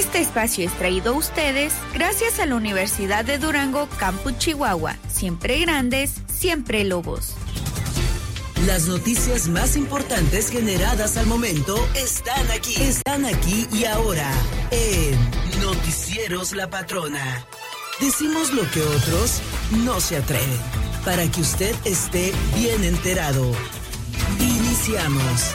Este espacio es traído a ustedes gracias a la Universidad de Durango, Campus Chihuahua. Siempre grandes, siempre lobos. Las noticias más importantes generadas al momento están aquí y ahora en Noticieros La Patrona. Decimos lo que otros no se atreven, para que usted esté bien enterado. Iniciamos.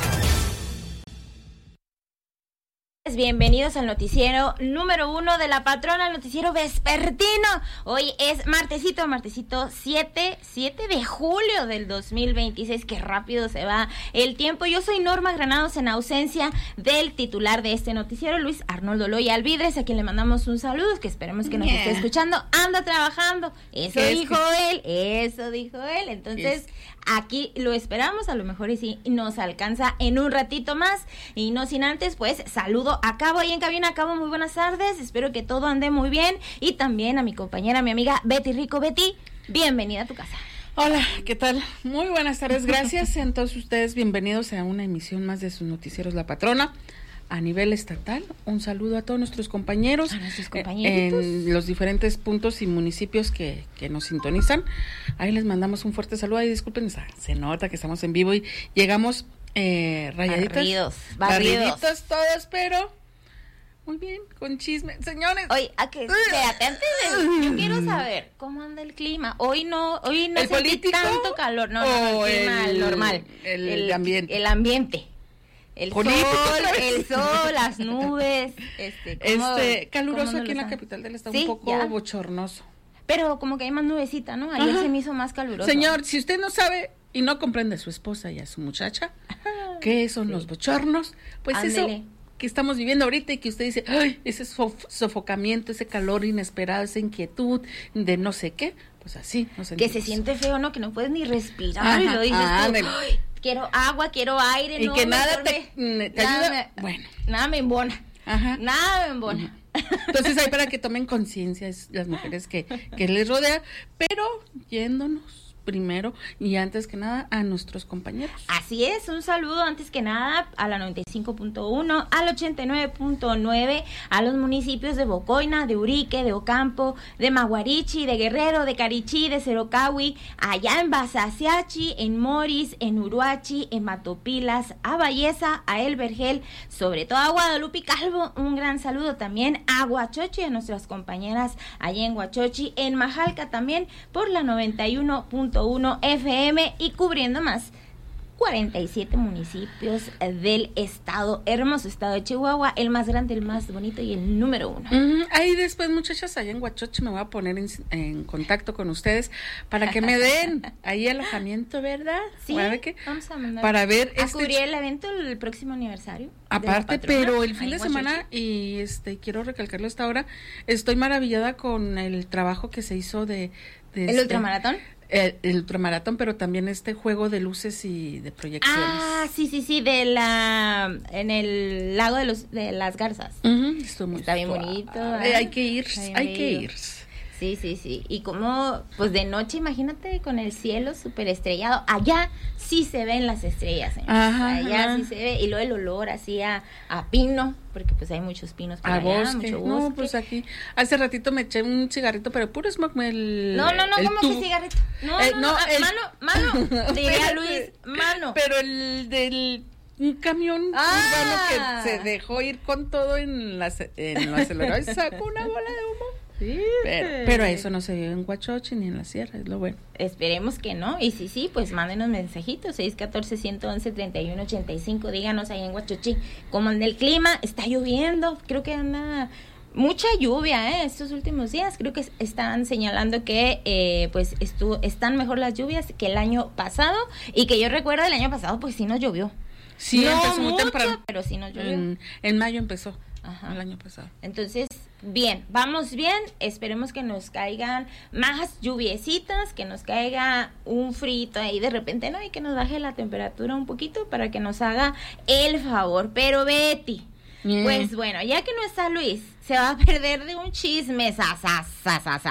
Bienvenidos al noticiero número 1 de La Patrona, el noticiero vespertino. Hoy es martesito 7 de julio del 2026. Qué rápido se va el tiempo. Yo soy Norma Granados, en ausencia del titular de este noticiero, Luis Arnoldo Loya Alvidres, a quien le mandamos un saludo, que esperemos que nos esté escuchando. Anda trabajando, eso dijo él. Entonces, aquí lo esperamos, a lo mejor y sí nos alcanza en un ratito más. Y no sin antes, pues, saludo a Cabo ahí en cabina. Cabo, muy buenas tardes, espero que todo ande muy bien. Y también a mi compañera, mi amiga Betty Rico. Betty, bienvenida a tu casa. Hola, ¿qué tal? Muy buenas tardes, gracias. Sean todos ustedes bienvenidos a una emisión más de sus noticieros La Patrona. A nivel estatal, un saludo a todos nuestros compañeros en los diferentes puntos y municipios que nos sintonizan. Ahí les mandamos un fuerte saludo. Ahí disculpen, se nota que estamos en vivo y llegamos rayaditas, barriditos todos, pero muy bien, con chisme, señores. Oye, espérate, antes yo quiero saber cómo anda el clima. Hoy no sentí tanto calor, no, el clima normal, el ambiente. El sol, las nubes, caluroso aquí en la capital del estado, un poco bochornoso. Pero como que hay más nubecita, ¿no? Ayer se me hizo más caluroso. Señor, si usted no sabe y no comprende a su esposa y a su muchacha, ¿qué son los bochornos? Pues ándele. Eso que estamos viviendo ahorita y que usted dice, ay, ese sofocamiento, ese calor inesperado, esa inquietud de no sé qué, pues así nos sentimos. Que se siente feo, ¿no? Que no puedes ni respirar, y lo dices tú, ay, quiero agua, quiero aire, y no, que nada te ayuda, nada me embona. Nada me embona. Entonces hay para que tomen conciencia las mujeres que les rodea, pero yéndonos primero y antes que nada a nuestros compañeros. Así es, un saludo antes que nada a la 95.1, al 89.9, a los municipios de Bocoina, de Urique, de Ocampo, de Maguarichi, de Guerrero, de Carichí, de Cerocahui, allá en Basaciachi, en Moris, en Uruachi, en Matopilas, a Valleza, a El Vergel, sobre todo a Guadalupe Calvo, un gran saludo también a Huachochi, a nuestras compañeras allá en Huachochi, en Majalca también por la 91.1 FM y cubriendo más 47 municipios del estado, hermoso estado de Chihuahua, el más grande, el más bonito y el número 1. Ahí después, muchachas, allá en Huachochi me voy a poner en contacto con ustedes para que me den ahí alojamiento, ¿verdad? Sí, vamos a mandar para ver a cubrir el evento, el próximo aniversario. Aparte, pero el fin de semana, y quiero recalcarlo hasta ahora, estoy maravillada con el trabajo que se hizo de ¿el ultramaratón? El ultramaratón, pero también juego de luces y de proyecciones. Ah, sí, en el lago de las Garzas. Está bien bonito. Hay que ir. Sí. Y como, pues de noche, imagínate, con el cielo súper estrellado. Allá sí se ven las estrellas, señor. Allá sí se ve. Y luego el olor así a pino, porque pues hay muchos pinos por allá, bosque. Mucho bosque. No, pues aquí, hace ratito me eché un cigarrito, pero puro smoke. No, ¿cómo que cigarrito? Mano, diría Luis, mano. Pero el del un camión urbano que se dejó ir con todo en lo acelerado y sacó una bola de humo. Sí, pero eso no se vive en Huachochi ni en la sierra, es lo bueno. Esperemos que no, y sí, pues mándenos mensajitos, 614-111-3185, díganos ahí en Huachochi cómo anda el clima. Está lloviendo, creo que anda mucha lluvia, estos últimos días. Creo que están señalando que pues están mejor las lluvias que el año pasado, y que yo recuerdo el año pasado pues sí nos llovió. Sí, no empezó muy mucho, temprano, pero sí nos llovió. En mayo empezó. El año pasado. Entonces, bien, vamos bien, esperemos que nos caigan más lluviecitas, que nos caiga un frito ahí de repente, ¿no? Y que nos baje la temperatura un poquito para que nos haga el favor. Pero Betty, pues bueno, ya que no está Luis, se va a perder de un chisme sasasasasazo.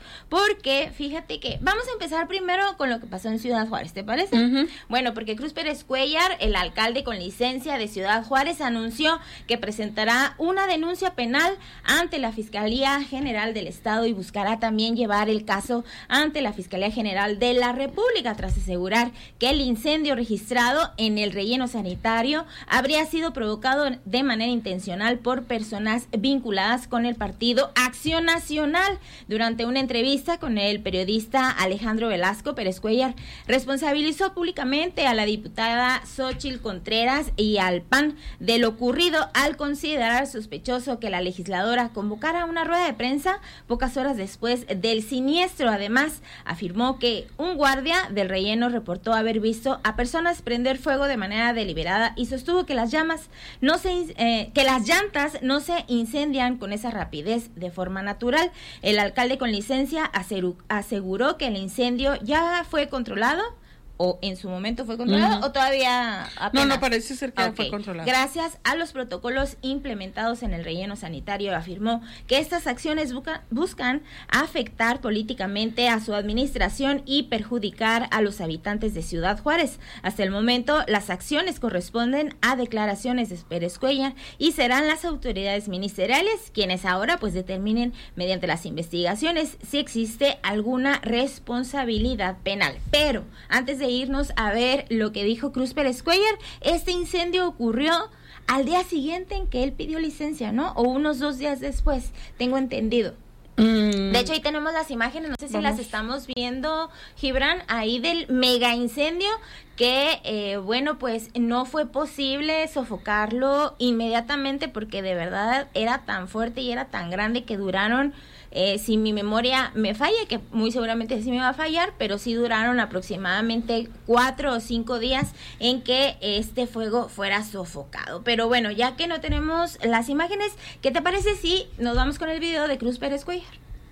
porque fíjate que vamos a empezar primero con lo que pasó en Ciudad Juárez, ¿te parece? Uh-huh. Bueno, porque Cruz Pérez Cuéllar, el alcalde con licencia de Ciudad Juárez, anunció que presentará una denuncia penal ante la Fiscalía General del Estado y buscará también llevar el caso ante la Fiscalía General de la República, tras asegurar que el incendio registrado en el relleno sanitario habría sido provocado de manera intencional por personas vinculadas con el partido Acción Nacional. Durante una entrevista con el periodista Alejandro Velasco, Pérez Cuéllar responsabilizó públicamente a la diputada Xóchitl Contreras y al PAN de lo ocurrido, al considerar sospechoso que la legisladora convocara una rueda de prensa pocas horas después del siniestro. Además, afirmó que un guardia del relleno reportó haber visto a personas prender fuego de manera deliberada y sostuvo que las llantas no se incendian con esa rapidez de forma natural. El alcalde con licencia aseguró que el incendio ya fue controlado, o en su momento fue controlado, o todavía apenas. No, parece ser que fue controlado. Gracias a los protocolos implementados en el relleno sanitario, afirmó que estas acciones buscan afectar políticamente a su administración y perjudicar a los habitantes de Ciudad Juárez. Hasta el momento, las acciones corresponden a declaraciones de Pérez Cuéllar y serán las autoridades ministeriales quienes ahora pues determinen mediante las investigaciones si existe alguna responsabilidad penal. Pero antes de irnos a ver lo que dijo Cruz Pérez Cuéllar, este incendio ocurrió al día siguiente en que él pidió licencia, ¿no? O unos 2 días después, tengo entendido. De hecho, ahí tenemos las imágenes, no sé si las estamos viendo, Gibran, ahí del mega incendio que, bueno, pues no fue posible sofocarlo inmediatamente porque de verdad era tan fuerte y era tan grande que duraron, si mi memoria me falla, que muy seguramente sí me va a fallar, pero sí duraron aproximadamente 4 o 5 días en que este fuego fuera sofocado. Pero bueno, ya que no tenemos las imágenes, ¿qué te parece si nos vamos con el video de Cruz Pérez Cuéllar?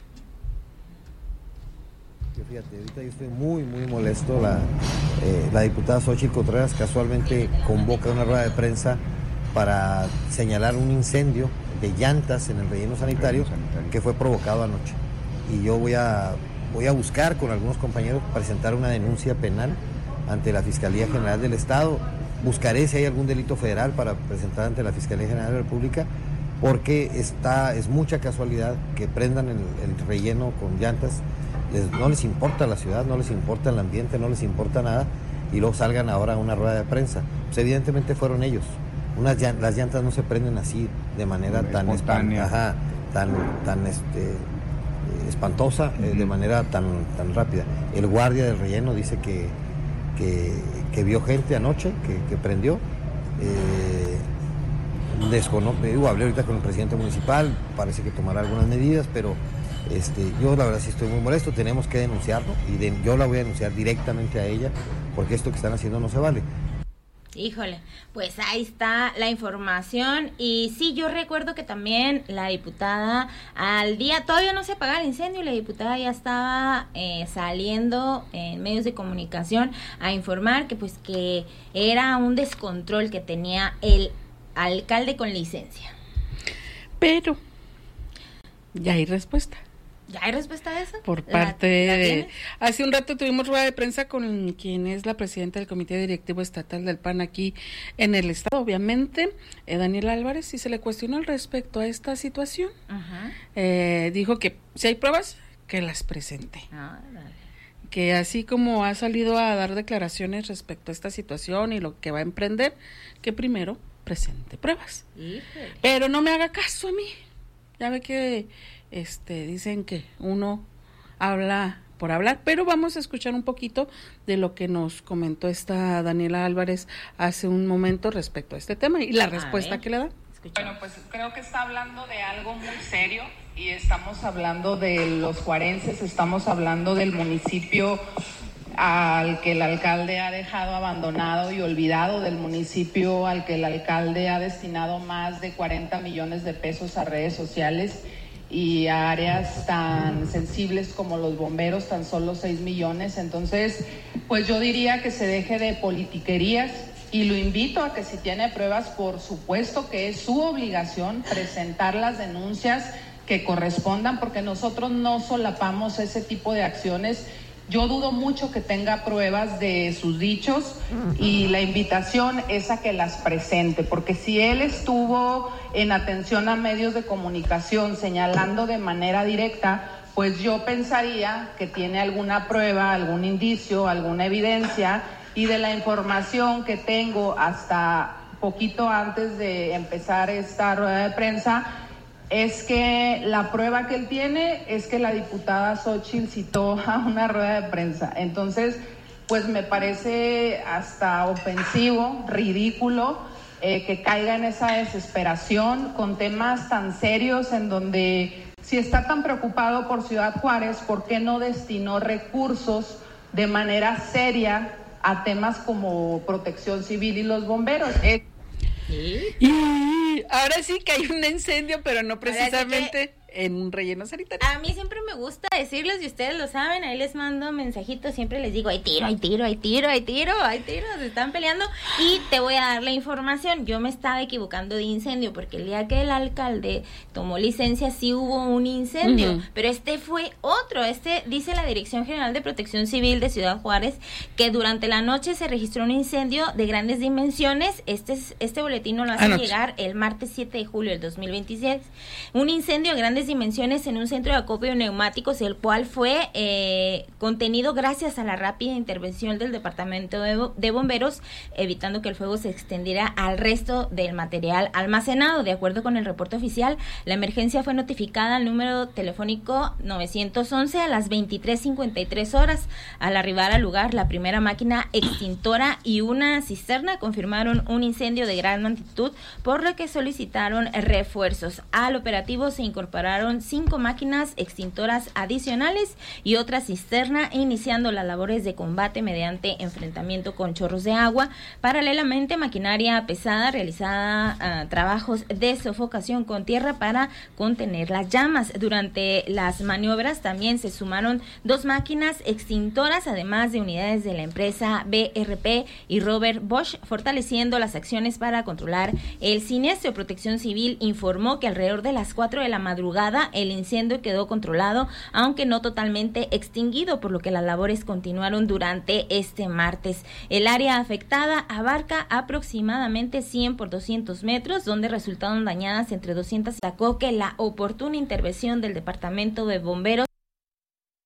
Fíjate, ahorita yo estoy muy molesto. La diputada Xóchitl Contreras casualmente convoca una rueda de prensa para señalar un incendio de llantas en el relleno sanitario que fue provocado anoche. Y yo voy a buscar con algunos compañeros presentar una denuncia penal ante la Fiscalía General del Estado. Buscaré si hay algún delito federal para presentar ante la Fiscalía General de la República, porque es mucha casualidad que prendan el relleno con llantas. No les importa la ciudad, no les importa el ambiente, no les importa nada, y luego salgan ahora a una rueda de prensa. Pues evidentemente fueron ellos. Las llantas no se prenden así de manera tan espontánea, tan espantosa, de manera tan rápida. El guardia del relleno dice que vio gente anoche que prendió. Hablé ahorita con el presidente municipal, parece que tomará algunas medidas, pero yo la verdad sí estoy muy molesto. Tenemos que denunciarlo y yo la voy a denunciar directamente a ella, porque esto que están haciendo no se vale. Híjole, pues ahí está la información. Y sí, yo recuerdo que también la diputada al día, todavía no se apagaba el incendio y la diputada ya estaba saliendo en medios de comunicación a informar que pues que era un descontrol que tenía el alcalde con licencia. Pero ya hay respuesta. ¿Ya hay respuesta a eso? Por parte de... Hace un rato tuvimos rueda de prensa con quien es la presidenta del Comité Directivo Estatal del PAN aquí en el estado, obviamente, Daniela Álvarez, y se le cuestionó al respecto a esta situación. Dijo que si hay pruebas, que las presente. Que así como ha salido a dar declaraciones respecto a esta situación y lo que va a emprender, que primero presente pruebas. Pero no me haga caso a mí. Ya ve que dicen que uno habla por hablar, pero vamos a escuchar un poquito de lo que nos comentó esta Daniela Álvarez hace un momento respecto a este tema y la respuesta que le da. Bueno, pues creo que está hablando de algo muy serio y estamos hablando de los juarenses, estamos hablando del municipio al que el alcalde ha dejado abandonado y olvidado, del municipio al que el alcalde ha destinado más de 40 millones de pesos a redes sociales y a áreas tan sensibles como los bomberos, tan solo 6 millones. Entonces, pues yo diría que se deje de politiquerías y lo invito a que si tiene pruebas, por supuesto que es su obligación presentar las denuncias que correspondan, porque nosotros no solapamos ese tipo de acciones. Yo dudo mucho que tenga pruebas de sus dichos y la invitación es a que las presente, porque si él estuvo en atención a medios de comunicación señalando de manera directa, pues yo pensaría que tiene alguna prueba, algún indicio, alguna evidencia, y de la información que tengo hasta poquito antes de empezar esta rueda de prensa, es que la prueba que él tiene es que la diputada Xóchitl citó a una rueda de prensa. Entonces, pues me parece hasta ofensivo, ridículo, que caiga en esa desesperación con temas tan serios en donde, si está tan preocupado por Ciudad Juárez, ¿por qué no destinó recursos de manera seria a temas como protección civil y los bomberos? Y ahora sí que hay un incendio, pero no precisamente en un relleno sanitario. A mí siempre me gusta decirles, y ustedes lo saben, ahí les mando mensajitos, siempre les digo, hay tiro, se están peleando, y te voy a dar la información. Yo me estaba equivocando de incendio, porque el día que el alcalde tomó licencia sí hubo un incendio, pero este fue otro. Dice la Dirección General de Protección Civil de Ciudad Juárez que durante la noche se registró un incendio de grandes dimensiones. Este boletín nos lo hace llegar el martes 7 de julio del 2026. Un incendio de grandes dimensiones en un centro de acopio de neumáticos, el cual fue contenido gracias a la rápida intervención del Departamento de Bomberos, evitando que el fuego se extendiera al resto del material almacenado. De acuerdo con el reporte oficial, la emergencia fue notificada al número telefónico 911 a las 23:53 horas. Al arribar al lugar, la primera máquina extintora y una cisterna confirmaron un incendio de gran magnitud, por lo que solicitaron refuerzos. Al operativo se incorporaron 5 máquinas extintoras adicionales y otra cisterna, iniciando las labores de combate mediante enfrentamiento con chorros de agua. Paralelamente, maquinaria pesada realizaba trabajos de sofocación con tierra para contener las llamas. Durante las maniobras también se sumaron 2 máquinas extintoras, además de unidades de la empresa BRP y Robert Bosch, fortaleciendo las acciones para controlar el siniestro. Protección Civil informó que alrededor de las 4 de la madrugada el incendio quedó controlado, aunque no totalmente extinguido, por lo que las labores continuaron durante este martes. El área afectada abarca aproximadamente 100 por 200 metros, donde resultaron dañadas entre 200. Destacó que la oportuna intervención del Departamento de Bomberos